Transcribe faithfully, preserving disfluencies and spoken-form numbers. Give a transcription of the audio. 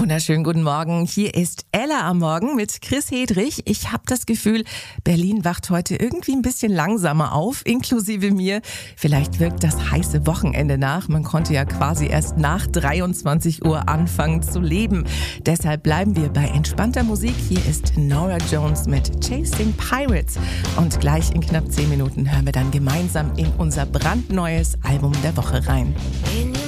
Wunderschönen guten Morgen. Hier ist Ella am Morgen mit Chris Hedrich. Ich habe das Gefühl, Berlin wacht heute irgendwie ein bisschen langsamer auf, inklusive mir. Vielleicht wirkt das heiße Wochenende nach. Man konnte ja quasi erst nach dreiundzwanzig Uhr anfangen zu leben. Deshalb bleiben wir bei entspannter Musik. Hier ist Norah Jones mit Chasing Pirates. Und gleich in knapp zehn Minuten hören wir dann gemeinsam in unser brandneues Album der Woche rein.